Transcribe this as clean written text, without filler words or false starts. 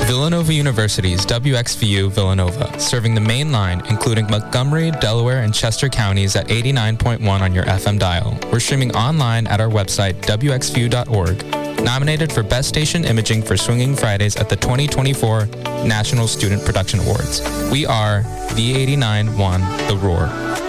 Villanova University's WXVU Villanova, serving the main line, including Montgomery, Delaware, and Chester counties at 89.1 on your FM dial. We're streaming online at our website, wxvu.org. Nominated for Best Station Imaging for Swinging Fridays at the 2024 National Student Production Awards. We are V89.1 The Roar.